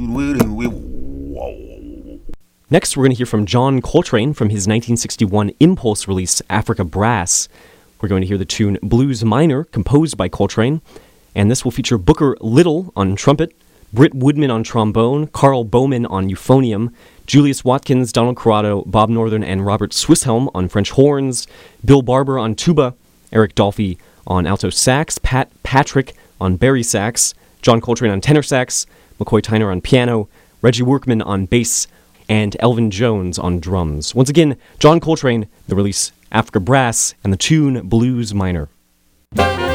Next, we're going to hear from John Coltrane from his 1961 Impulse release, Africa Brass. We're going to hear the tune Blues Minor, composed by Coltrane, and this will feature Booker Little on trumpet, Britt Woodman on trombone, Carl Bowman on euphonium, Julius Watkins, Donald Corrado, Bob Northern, and Robert Swisshelm on French horns, Bill Barber on tuba, Eric Dolphy on alto sax, Pat Patrick on bari sax, John Coltrane on tenor sax, McCoy Tyner on piano, Reggie Workman on bass, and Elvin Jones on drums. Once again, John Coltrane, the release Africa Brass, and the tune Blues Minor.